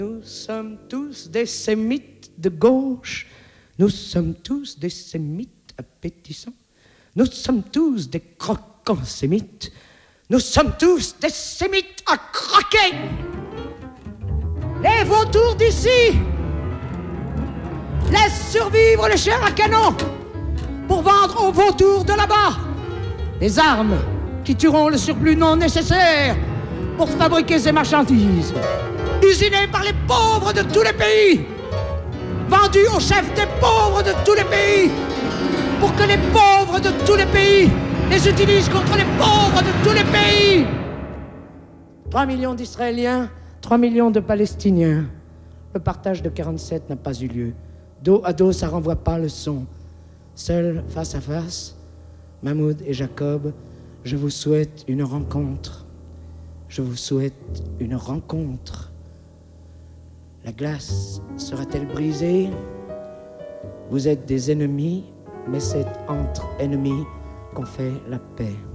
Nous sommes tous des sémites de gauche, nous sommes tous des sémites appétissants, nous sommes tous des croquants sémites, nous sommes tous des sémites à croquer. Les vautours d'ici laissent survivre les chairs à canon pour vendre aux vautours de là-bas des armes qui tueront le surplus non nécessaire pour fabriquer ces marchandises, usinées par les pauvres de tous les pays, vendues aux chefs des pauvres de tous les pays, pour que les pauvres de tous les pays les utilisent contre les pauvres de tous les pays. 3 millions d'Israéliens, 3 millions de Palestiniens. Le partage de 47 n'a pas eu lieu. Dos à dos, ça renvoie pas le son. Seuls, face à face, Mahmoud et Jacob, je vous souhaite une rencontre. Je vous souhaite une rencontre. La glace sera-t-elle brisée? Vous êtes des ennemis, mais c'est entre ennemis qu'on fait la paix.